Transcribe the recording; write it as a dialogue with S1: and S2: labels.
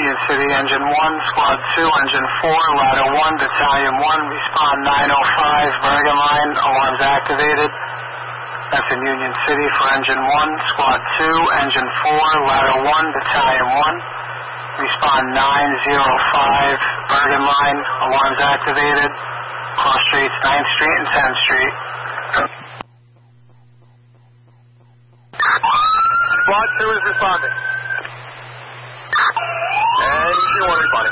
S1: Union City, Engine 1, Squad 2, Engine 4, Ladder 1, Battalion 1, respond 905, Bergen Line, alarms activated. That's in Union City for Engine 1, Squad 2, Engine 4, Ladder 1, Battalion 1, respond 905, Bergen Line, alarms activated. Cross streets 9th Street and 10th Street. Squad 2 is responding. Engine 1 responding.